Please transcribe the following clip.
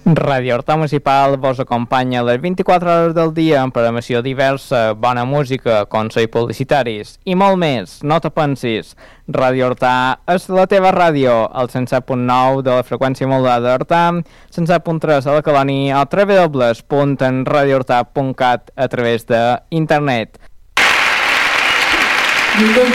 Ràdio Horta Municipal vos acompanya les 24 hores del dia amb programació diversa, bona música, consells publicitaris i molt més. No te pensis, Ràdio Horta és la teva ràdio, el 107.9 de la freqüència modulada d'Horta, 107.3 a la Colònia o www.radiohorta.cat a través d'internet.